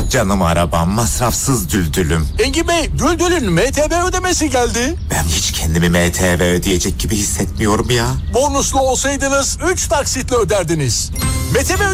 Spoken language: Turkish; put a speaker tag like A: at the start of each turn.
A: Canım arabam, masrafsız düldülüm.
B: Engin Bey, Düldül'ün MTV ödemesi geldi.
A: Ben hiç kendimi MTV ödeyecek gibi hissetmiyorum ya.
B: Bonuslu olsaydınız 3 taksitle öderdiniz. MTV